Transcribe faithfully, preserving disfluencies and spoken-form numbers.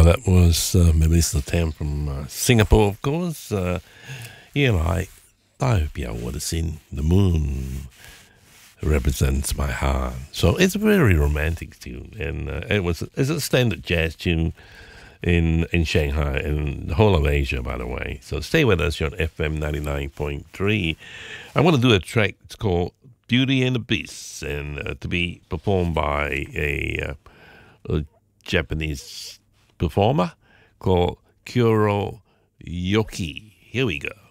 that was uh, Melissa Tam from uh, Singapore, of course. Uh, yeah, like, 代表我的心, the moon represents my heart. So it's a very romantic tune, and uh, it was it's a standard jazz tune in in Shanghai and the whole of Asia, by the way. So stay with us here on F M ninety-nine point three. I want to do a track. It's called Beauty and the Beast, and uh, to be performed by a, uh, a Japanese performer called Kuro Yoki. Here we go.